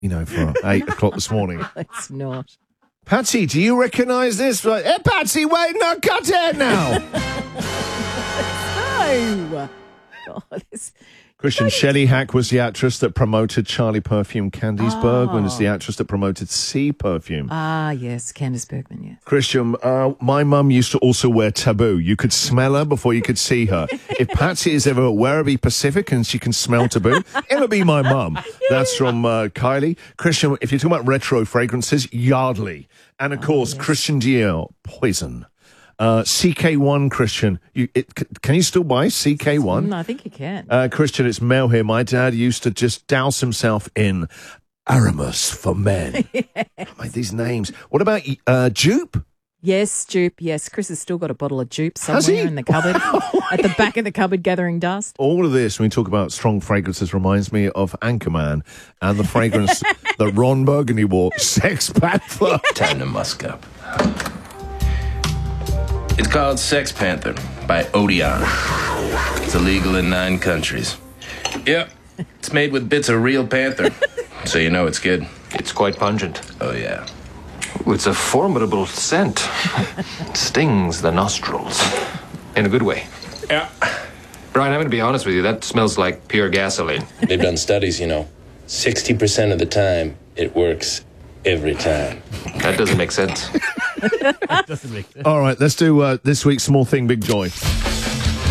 for 8 o'clock this morning. It's not. Patsy, do you recognise this? Like, hey, Patsy, wait, no, cut it now. No. God, Christian Shelley Hack was the actress that promoted Charlie Perfume. Candice Bergman is the actress that promoted Sea Perfume. Ah, yes, Candice Bergman, yes. Christian, my mum used to also wear Taboo. You could smell her before you could see her. If Patsy is ever aware of the Pacific and she can smell Taboo, it'll be my mum. That's from Kylie. Christian, if you're talking about retro fragrances, Yardley. And, of course, yes. Christian Dior, Poison. CK1, Christian. Can you still buy CK1? I think you can. Christian, it's Mel here. My dad used to just douse himself in Aramis for men. Mate, these names. What about Jupe? Yes, Jupe. Yes, Chris has still got a bottle of Jupe somewhere in the cupboard, at the back of the cupboard, gathering dust. All of this, when we talk about strong fragrances, reminds me of Anchorman and the fragrance that Ron Burgundy wore, Sex Panther. Time to musk up. It's called Sex Panther by Odeon. It's illegal in 9 countries. Yep, it's made with bits of real panther, so you know it's good. It's quite pungent. Oh, yeah. Ooh, it's a formidable scent. It stings the nostrils. In a good way. Yeah. Brian, I'm going to be honest with you. That smells like pure gasoline. They've done studies, 60% of the time, it works every time. That doesn't make sense. All right, let's do this week's Small Thing, Big Joy.